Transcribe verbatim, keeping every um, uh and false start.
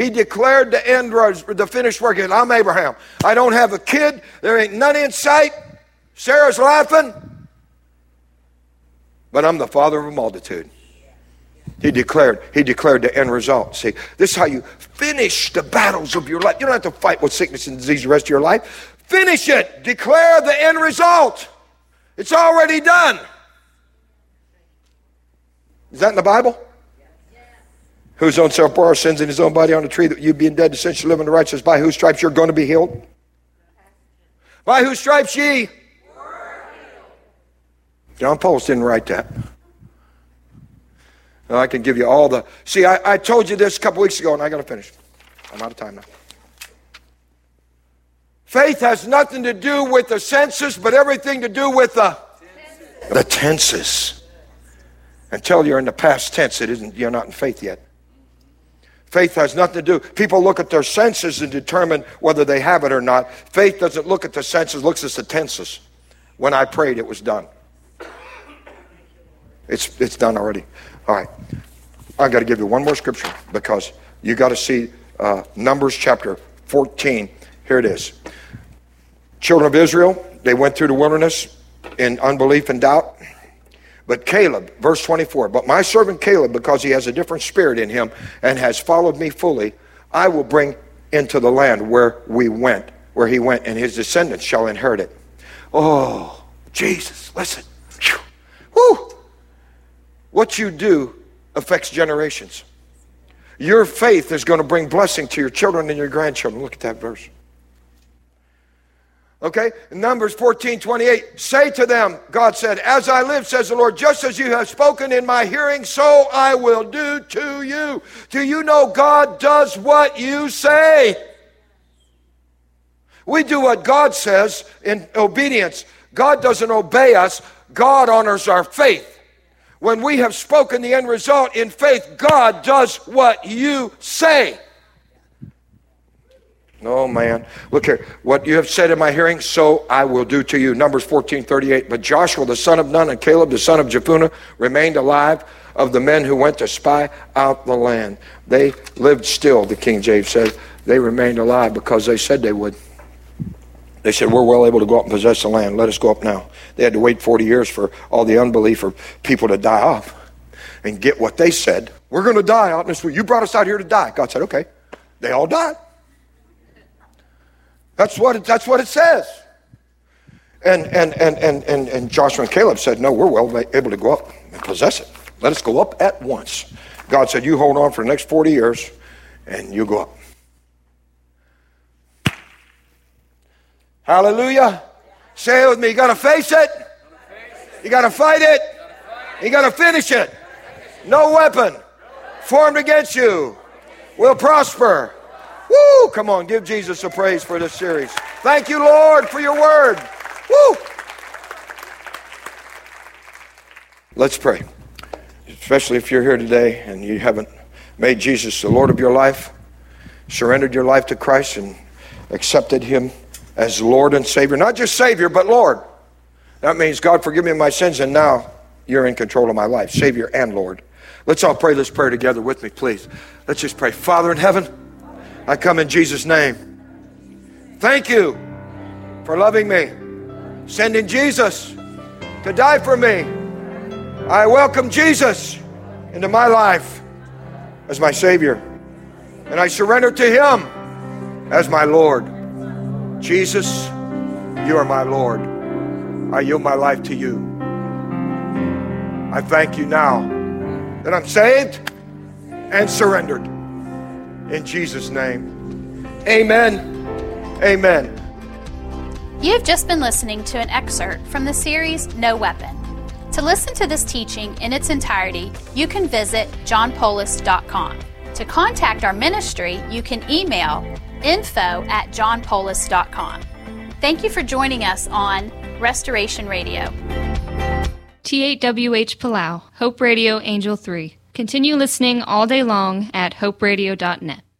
He declared the end, the finished work. I'm Abraham. I don't have a kid. There ain't none in sight. Sarah's laughing. But I'm the father of a multitude. He declared, he declared the end result. See, this is how you finish the battles of your life. You don't have to fight with sickness and disease the rest of your life. Finish it. Declare the end result. It's already done. Is that in the Bible? Whose own self bore our sins in his own body on the tree, that you being dead to sin should live in the righteous, by whose stripes you're going to be healed? By whose stripes ye? John Paulus didn't write that. Now, I can give you all the... See, I, I told you this a couple weeks ago, and I got to finish. I'm out of time now. Faith has nothing to do with the senses, but everything to do with the tenses. The tenses. Until you're in the past tense, it isn't. You're not in faith yet. Faith has nothing to do. People look at their senses and determine whether they have it or not. Faith doesn't look at the senses, looks at the tenses. When I prayed, it was done. It's it's done already. All right. I've got to give you one more scripture because you got to see uh, Numbers chapter fourteen. Here it is. Children of Israel, they went through the wilderness in unbelief and doubt. But Caleb, verse twenty-four, but my servant Caleb, because he has a different spirit in him and has followed me fully, I will bring into the land where we went, where he went, and his descendants shall inherit it. Oh, Jesus, listen. Woo! What you do affects generations. Your faith is going to bring blessing to your children and your grandchildren. Look at that verse. Okay, Numbers fourteen twenty-eight, say to them, God said, as I live, says the Lord, just as you have spoken in my hearing, so I will do to you. Do you know God does what you say? We do what God says in obedience. God doesn't obey us. God honors our faith. When we have spoken the end result in faith, God does what you say. Oh, man. Look here. What you have said in my hearing, so I will do to you. Numbers fourteen thirty-eight. But Joshua, the son of Nun, and Caleb, the son of Jephunneh, remained alive of the men who went to spy out the land. They lived still, the King James said. They remained alive because they said they would. They said, we're well able to go up and possess the land. Let us go up now. They had to wait forty years for all the unbelief for people to die off and get what they said. We're going to die out in this. You brought us out here to die. God said, okay. They all died. That's what it, that's what it says. And, and, and, and, and, and Joshua and Caleb said, no, we're well able to go up and possess it. Let us go up at once. God said, you hold on for the next forty years and you go up. Hallelujah. Say it with me. You got to face it. You got to fight it. You got to finish it. No weapon formed against you will prosper. Woo! Come on, give Jesus a praise for this series. Thank you, Lord, for your word. Woo! Let's pray. Especially if you're here today and you haven't made Jesus the Lord of your life, surrendered your life to Christ and accepted him as Lord and Savior. Not just Savior, but Lord. That means, God, forgive me my sins, and now you're in control of my life. Savior and Lord. Let's all pray this prayer together with me, please. Let's just pray. Father in heaven, I come in Jesus' name. Thank you for loving me, sending Jesus to die for me. I welcome Jesus into my life as my Savior, and I surrender to him as my Lord. Jesus, you are my Lord. I yield my life to you. I thank you now that I'm saved and surrendered. In Jesus' name, amen, amen. You have just been listening to an excerpt from the series No Weapon. To listen to this teaching in its entirety, you can visit john polis dot com. To contact our ministry, you can email info at john polis dot com. Thank you for joining us on Restoration Radio. T eight W H Palau, Hope Radio Angel three. Continue listening all day long at hope radio dot net.